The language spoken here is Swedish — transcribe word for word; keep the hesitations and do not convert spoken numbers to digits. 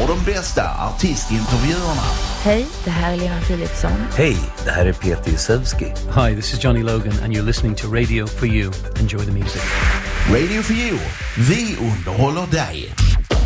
och de bästa artistintervjuerna. Hej, det här är Lena Philipsson. Hej, det här är Peter Isevski. Hi, this is Johnny Logan and you're listening to Radio for You. Enjoy the music. Radio for You, vi underhåller dig.